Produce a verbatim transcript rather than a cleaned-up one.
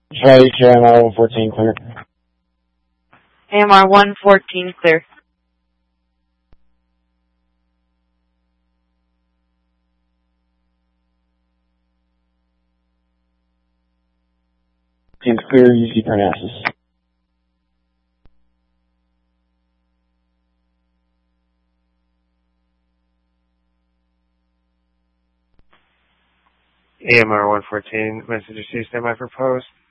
Charlie K M R one fourteen clear. A M R one fourteen clear. Seems clear, U C Parnassus. A M R one fourteen, message received, standby for post.